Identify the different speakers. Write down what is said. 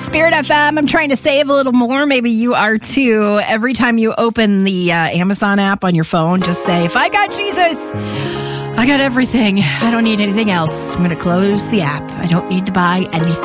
Speaker 1: Spirit FM. I'm trying to save a little more. Maybe you are too. Every time you open the Amazon app on your phone, just say, if I got Jesus, I got everything. I don't need anything else. I'm going to close the app. I don't need to buy anything